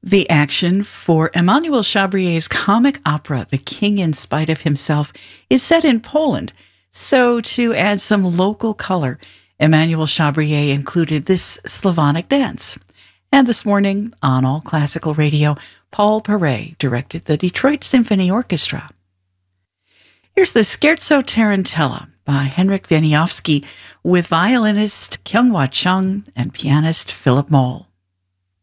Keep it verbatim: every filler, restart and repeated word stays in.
The action for Emmanuel Chabrier's comic opera, The King in Spite of Himself, is set in Poland. So, to add some local color, Emmanuel Chabrier included this Slavonic dance. And this morning, on All Classical Radio, Paul Paray directed the Detroit Symphony Orchestra. Here's the Scherzo Tarantella by Henryk Wieniawski with violinist Kyung-Hwa Chung and pianist Philip Moll.